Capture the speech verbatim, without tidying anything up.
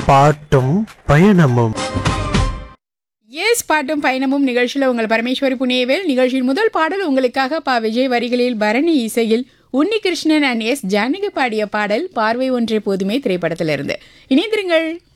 பாட்டும் பயணமும். எஸ், பாட்டும் பயணமும் நிகழ்ச்சியில் உங்கள் பரமேஸ்வரி புனேவேல். நிகழ்ச்சியின் முதல் பாடல் உங்களுக்காக பா விஜய் வரிகளில் பரணி இசையில் உன்னிகிருஷ்ணன் அண்ட் எஸ் ஜானகி பாடிய பாடல் பார்வை ஒன்றே போதுமே திரைப்படத்திலிருந்து. இணைந்திருங்கள்.